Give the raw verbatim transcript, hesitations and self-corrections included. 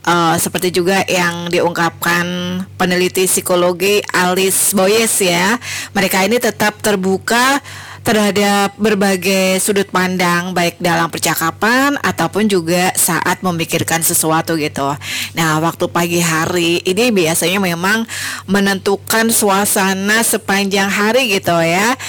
eh, seperti juga yang diungkapkan peneliti psikologi Alice Boyes ya, mereka ini tetap terbuka terhadap berbagai sudut pandang baik dalam percakapan ataupun juga saat memikirkan sesuatu gitu. Nah, waktu pagi hari ini biasanya memang menentukan suasana sepanjang hari gitu ya.